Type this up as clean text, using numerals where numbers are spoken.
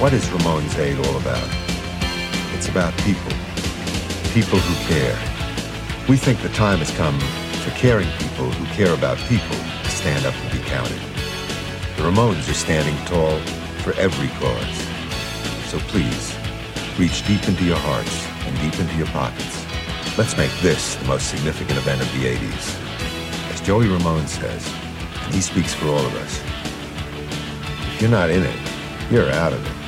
What is Ramones Aid all about? It's about people. People who care. We think the time has come for caring people who care about people to stand up and be counted. The Ramones are standing tall for every cause. So please, reach deep into your hearts and deep into your pockets. Let's make this the most significant event of the 80s. As Joey Ramone says, and he speaks for all of us, if you're not in it, you're out of it.